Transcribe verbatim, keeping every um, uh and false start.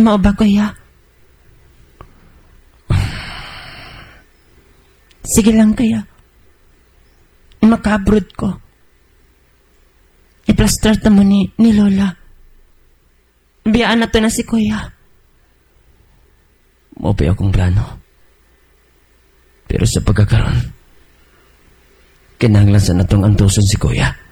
Mao ba, kuya? Sige lang, kuya. Makabrod ko. I-plaster ta mo ni, ni Lola. Biyaan na to na si kuya. Maupay akong plano. Pero sa pagkakaroon, kinahanglan sa natong antuson si kuya.